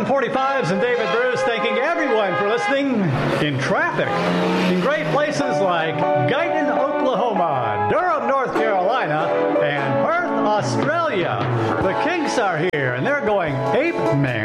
7:45s and David Bruce thanking everyone for listening in traffic in great places like Guyton, Oklahoma, Durham, North Carolina, and Perth, Australia. The Kinks are here, and they're going ape man.